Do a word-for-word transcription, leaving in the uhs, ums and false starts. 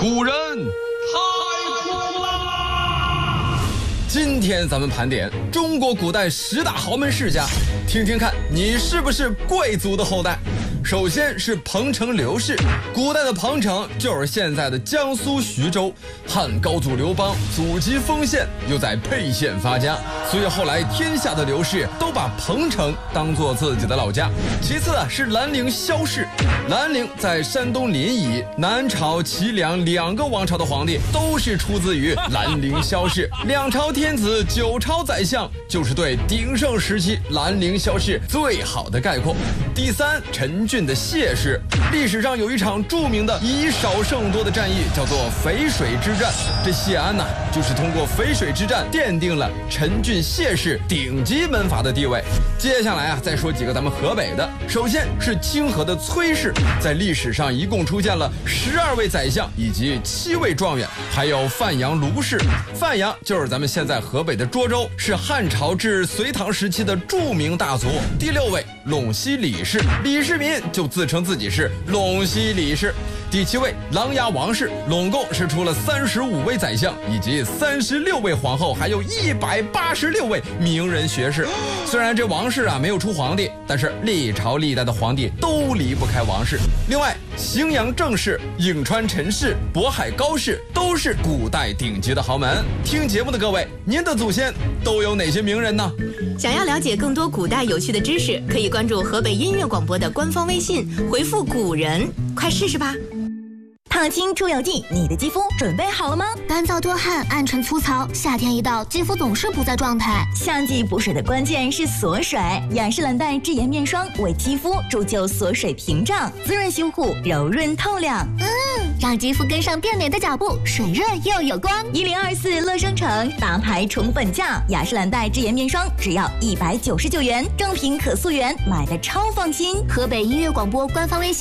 古人太苦啦！今天咱们盘点中国古代十大豪门世家，听听看你是不是贵族的后代。首先是彭城刘氏，古代的彭城就是现在的江苏徐州，汉高祖刘邦祖籍丰县，又在沛县发家，所以后来天下的刘氏都把彭城当作自己的老家。其次啊是兰陵萧氏，兰陵在山东临沂，南朝齐梁两个王朝的皇帝都是出自于兰陵萧氏，两朝天子九朝宰相就是对鼎盛时期兰陵萧氏最好的概括。第三，陈郡的谢氏，历史上有一场著名的以少胜多的战役，叫做淝水之战。这谢安呐，就是通过淝水之战奠定了陈郡谢氏顶级门阀的地位。接下来啊，再说几个咱们河北的。首先是清河的崔氏，在历史上一共出现了十二位宰相以及七位状元，还有范阳卢氏。范阳就是咱们现在河北的涿州，是汉朝至隋唐时期的著名大族。第六位陇西李氏，李世民就自称自己是陇西李氏。第七位琅琊王氏，拢共是出了三十五位宰相，以及三十六位皇后，还有一百八十六位名人学士。虽然这王氏啊没有出皇帝，但是历朝历代的皇帝都离不开王氏。另外，荥阳郑氏、颍川陈氏、渤海高氏都是古代顶级的豪门。听节目的各位，您的祖先都有哪些名人呢？ 想要了解更多古代有趣的知识，可以关注河北音乐广播的官方微信，回复古人，快试试吧。 烫青出油剂，你的肌肤准备好了吗？ 干燥多汗，暗沉粗糙，夏天一到，肌肤总是不在状态。 夏季补水的关键是锁水，雅诗兰黛智妍面霜为肌肤铸就锁水屏障，滋润修护，柔润透亮。 嗯，让肌肤跟上变美的脚步，水润又有光。 一零二四乐生城大牌重本价，雅诗兰黛智妍面霜只要一百九十九元，正品可溯源，买的超放心。 河北音乐广播官方微信。